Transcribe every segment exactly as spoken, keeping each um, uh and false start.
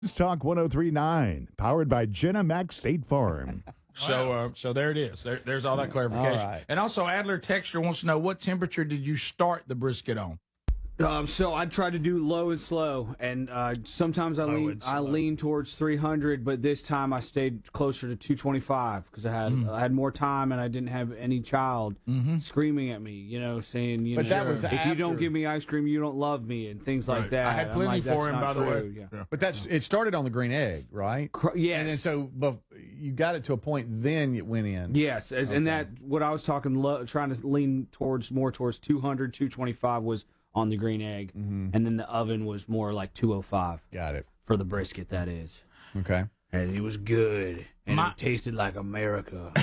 Talk one oh three point nine, powered by Jenna Mac State Farm. So, uh, so there it is. There, there's all that clarification. All right. And also, Adler Texture wants to know, what temperature did you start the brisket on? Um, so I try to do low and slow, and uh, sometimes I lean and I slow. lean towards three hundred, but this time I stayed closer to two twenty-five because I had I had more time and I didn't have any child screaming at me, you know, saying, you But know, that was if you don't after- give me ice cream, you don't love me, and things like Right. that. I had I'm plenty like, for that's him, not by the way. true. Yeah. But that's it started on the green egg, right? Cr- yes. And then so but you got it to a point, then it went in. Yes, as, and that what I was talking, lo- trying to lean towards more towards two hundred, two twenty-five was on the green egg, and then the oven was more like two oh five Got it. for the brisket. That is, Okay. and it was good, and My- it tasted like America.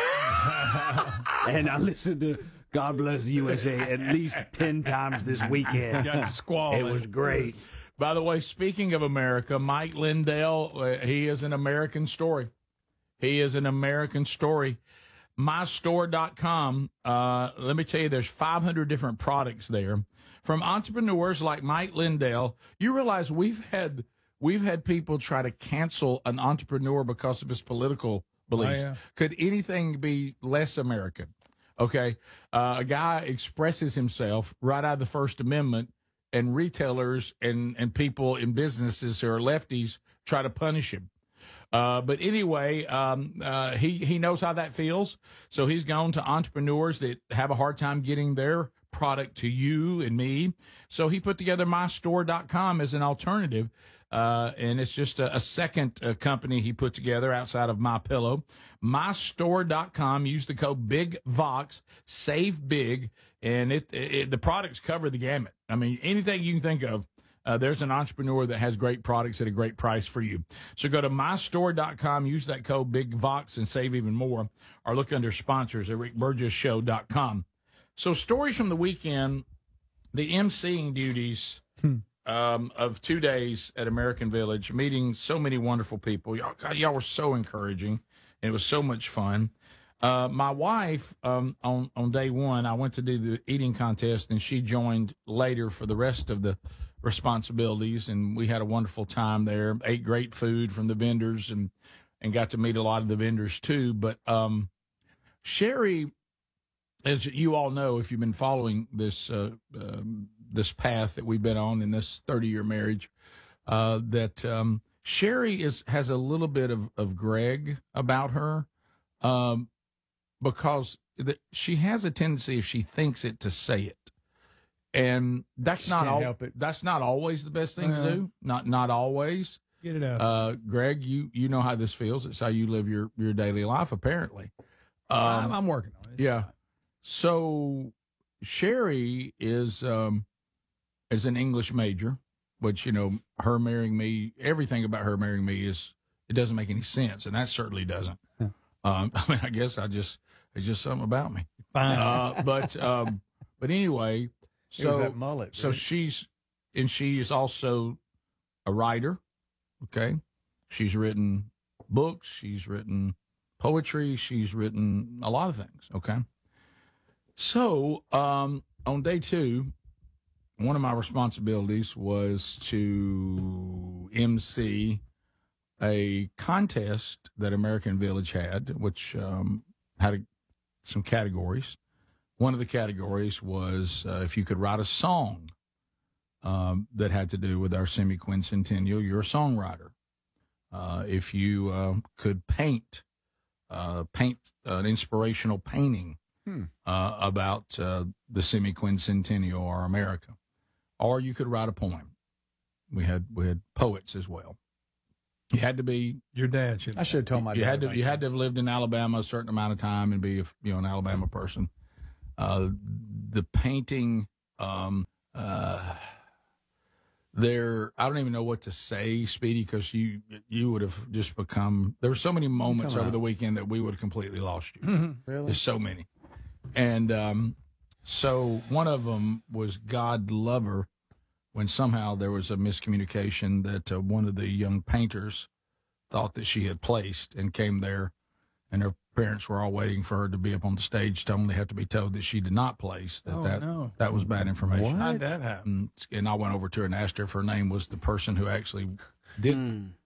And I listened to God Bless the U S A at least ten times this weekend. Got to squall. It was great. By the way, speaking of America, Mike Lindell, uh, he is an American story. He is an American story. my store dot com, uh, let me tell you, there's five hundred different products there from entrepreneurs like Mike Lindell. You realize we've had we've had people try to cancel an entrepreneur because of his political beliefs. yeah. Could anything be less American? Okay, uh, a guy expresses himself right out of the First Amendment, and retailers and, and people in businesses who are lefties try to punish him. Uh, but anyway, um, uh, he, he knows how that feels. So he's gone to entrepreneurs that have a hard time getting their product to you and me. So he put together my store dot com as an alternative. Uh, and it's just a, a second uh, company he put together outside of MyPillow. my store dot com. Use the code BIGVOX, save big, and it, it the products cover the gamut. I mean, anything you can think of. Uh, there's an entrepreneur that has great products at a great price for you. So go to my store dot com, use that code BIGVOX, and save even more. Or look under sponsors at rick burgess show dot com. So stories from the weekend, the emceeing duties um, of two days at American Village, meeting so many wonderful people. Y'all, God, y'all were so encouraging, and it was so much fun. Uh, my wife, um, on, on day one, I went to do the eating contest, and she joined later for the rest of the responsibilities, and we had a wonderful time there. Ate great food from the vendors, and and got to meet a lot of the vendors too. But um, Sherry, as you all know, if you've been following this uh, um, this path that we've been on in this thirty year marriage, uh, that um, Sherry is has a little bit of of Greg about her, um, because the, she has a tendency, if she thinks it, to say it. And that's She not can't all. help it. That's not always the best thing Uh-huh. to do. Not not always. Get it out. Uh, Greg, you you know how this feels. It's how you live your your daily life, apparently. I'm, Um, I'm working on it. yeah. So Sherry is um, is an English major, which, you know, her marrying me. Everything about her marrying me is it doesn't make any sense, and that certainly doesn't. um, I mean, I guess I just it's just something about me. Fine. Uh, but um, but anyway. It was So, that mullet. so right? she's, and she is also a writer. Okay. She's written books. She's written poetry. She's written a lot of things. Okay. So, um, on day two, one of my responsibilities was to emcee a contest that American Village had, which um, had a, some categories. One of the categories was uh, if you could write a song um, that had to do with our semi-quincentennial, you're a songwriter. Uh, if you uh, could paint, uh, paint an inspirational painting Hmm. uh, about uh, the semi-quincentennial or America, or you could write a poem. We had we had poets as well. You had to be Your dad should. I should have told my you dad had to about you that. had to have lived in Alabama a certain amount of time and be a, you know an Alabama person. Uh, the painting, um, uh, there, I don't even know what to say, Speedy, because you you would have just become. There were so many moments talking over about? the weekend that we would have completely lost you. Mm-hmm. Really? There's so many, and um, so one of them was God Lover, when somehow there was a miscommunication that uh, one of the young painters thought that she had placed and came there, and her parents were all waiting for her to be up on the stage to only have to be told that she did not place. That Oh, that, no. that was bad information. How'd that happen? And, and I went over to her and asked her if her name was the person who actually Did, Mm.